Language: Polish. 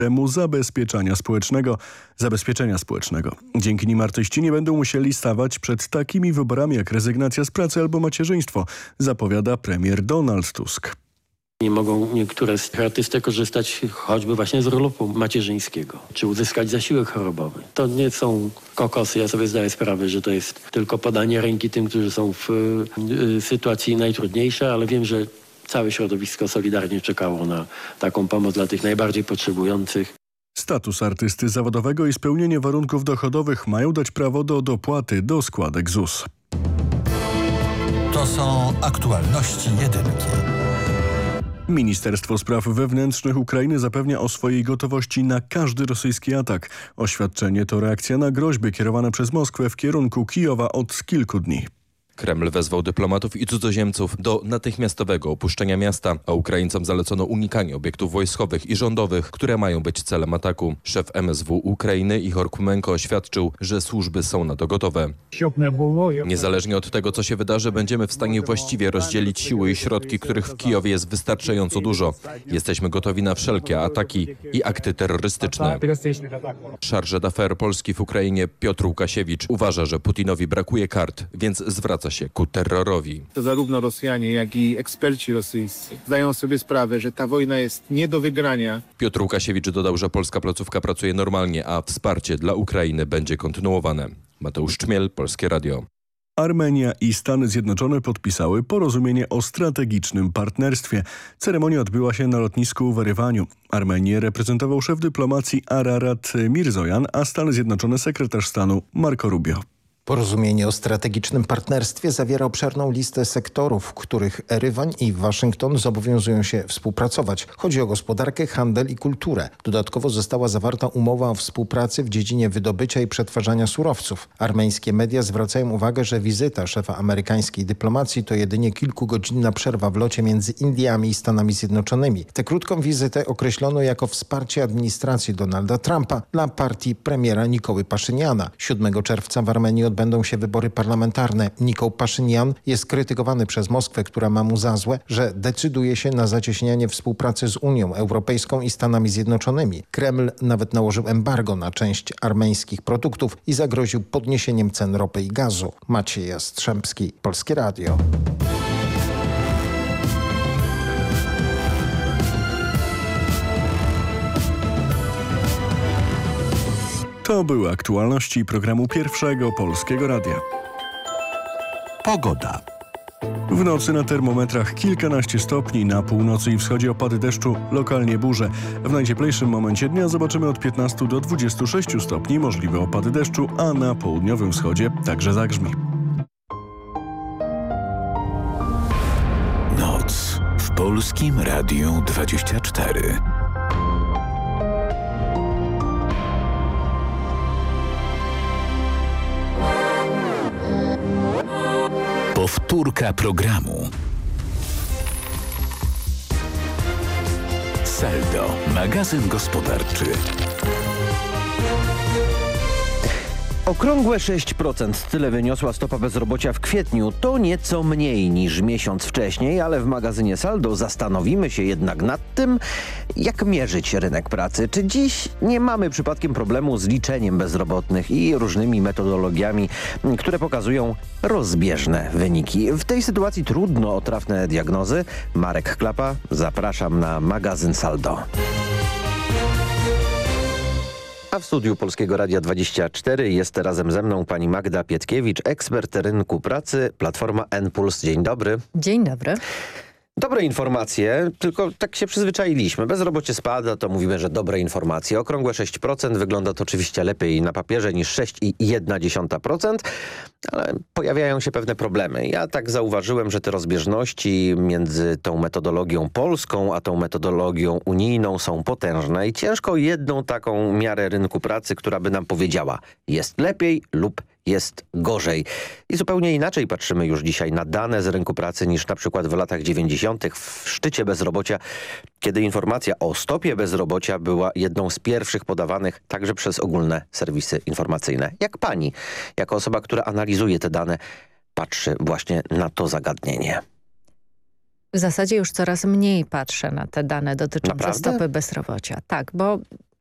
zabezpieczenia społecznego. Dzięki nim artyści nie będą musieli stawać przed takimi wyborami jak rezygnacja z pracy albo macierzyństwo, zapowiada premier Donald Tusk. Nie mogą niektóre z artystek korzystać choćby właśnie z urlopu macierzyńskiego, czy uzyskać zasiłek chorobowy. To nie są kokosy, ja sobie zdaję sprawę, że to jest tylko podanie ręki tym, którzy są w sytuacji najtrudniejszej, ale wiem, że całe środowisko solidarnie czekało na taką pomoc dla tych najbardziej potrzebujących. Status artysty zawodowego i spełnienie warunków dochodowych mają dać prawo do dopłaty do składek ZUS. To są aktualności jedynki. Ministerstwo Spraw Wewnętrznych Ukrainy zapewnia o swojej gotowości na każdy rosyjski atak. Oświadczenie to reakcja na groźby kierowane przez Moskwę w kierunku Kijowa od kilku dni. Kreml wezwał dyplomatów i cudzoziemców do natychmiastowego opuszczenia miasta, a Ukraińcom zalecono unikanie obiektów wojskowych i rządowych, które mają być celem ataku. Szef MSW Ukrainy Ihor Kumenko oświadczył, że służby są na to gotowe. Niezależnie od tego, co się wydarzy, będziemy w stanie właściwie rozdzielić siły i środki, których w Kijowie jest wystarczająco dużo. Jesteśmy gotowi na wszelkie ataki i akty terrorystyczne. Chargé d'affaires Polski w Ukrainie Piotr Łukasiewicz uważa, że Putinowi brakuje kart, więc zwraca się ku terrorowi. To zarówno Rosjanie, jak i eksperci rosyjscy zdają sobie sprawę, że ta wojna jest nie do wygrania. Piotr Łukasiewicz dodał, że polska placówka pracuje normalnie, a wsparcie dla Ukrainy będzie kontynuowane. Mateusz Czmiel, Polskie Radio. Armenia i Stany Zjednoczone podpisały porozumienie o strategicznym partnerstwie. Ceremonia odbyła się na lotnisku w Erywaniu. Armenię reprezentował szef dyplomacji Ararat Mirzojan, a Stany Zjednoczone sekretarz stanu Marco Rubio. Porozumienie o strategicznym partnerstwie zawiera obszerną listę sektorów, w których Erywan i Waszyngton zobowiązują się współpracować. Chodzi o gospodarkę, handel i kulturę. Dodatkowo została zawarta umowa o współpracy w dziedzinie wydobycia i przetwarzania surowców. Armeńskie media zwracają uwagę, że wizyta szefa amerykańskiej dyplomacji to jedynie kilkugodzinna przerwa w locie między Indiami i Stanami Zjednoczonymi. Tę krótką wizytę określono jako wsparcie administracji Donalda Trumpa dla partii premiera Nikoły Paszyniana. 7 czerwca w Armenii odbędą się wybory parlamentarne. Nikol Paszynian jest krytykowany przez Moskwę, która ma mu za złe, że decyduje się na zacieśnianie współpracy z Unią Europejską i Stanami Zjednoczonymi. Kreml nawet nałożył embargo na część armeńskich produktów i zagroził podniesieniem cen ropy i gazu. Maciej Jastrzębski, Polskie Radio. To były aktualności programu Pierwszego Polskiego Radia. Pogoda. W nocy na termometrach kilkanaście stopni, na północy i wschodzie opady deszczu, lokalnie burze. W najcieplejszym momencie dnia zobaczymy od 15 do 26 stopni, możliwe opady deszczu, a na południowym wschodzie także zagrzmi. Noc w Polskim Radiu 24. Powtórka programu. Saldo, magazyn gospodarczy. Okrągłe 6%, tyle wyniosła stopa bezrobocia w kwietniu. To nieco mniej niż miesiąc wcześniej, ale w magazynie Saldo zastanowimy się jednak nad tym, jak mierzyć rynek pracy. Czy dziś nie mamy przypadkiem problemu z liczeniem bezrobotnych i różnymi metodologiami, które pokazują rozbieżne wyniki. W tej sytuacji trudno o trafne diagnozy. Marek Klapa, zapraszam na magazyn Saldo. A w studiu Polskiego Radia 24 jest razem ze mną pani Magda Pietkiewicz, ekspert rynku pracy, Platforma N+. Dzień dobry. Dzień dobry. Dobre informacje, tylko tak się przyzwyczailiśmy. Bezrobocie spada, to mówimy, że dobre informacje. Okrągłe 6%, wygląda to oczywiście lepiej na papierze niż 6,1%, ale pojawiają się pewne problemy. Ja tak zauważyłem, że te rozbieżności między tą metodologią polską, a tą metodologią unijną są potężne i ciężko jedną taką miarę rynku pracy, która by nam powiedziała, jest lepiej lub jest gorzej. I zupełnie inaczej patrzymy już dzisiaj na dane z rynku pracy niż na przykład w latach 90. w szczycie bezrobocia, kiedy informacja o stopie bezrobocia była jedną z pierwszych podawanych także przez ogólne serwisy informacyjne. Jak pani, jako osoba, która analizuje te dane, patrzy właśnie na to zagadnienie? W zasadzie już coraz mniej patrzę na te dane dotyczące Naprawdę? stopy bezrobocia. Tak, bo